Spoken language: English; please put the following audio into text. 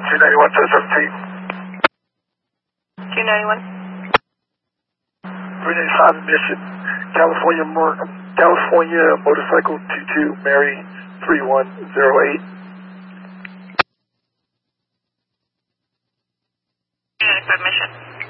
291 to 17. 291. 395 Mission, California motorcycle 22 Mary 3108. Mission.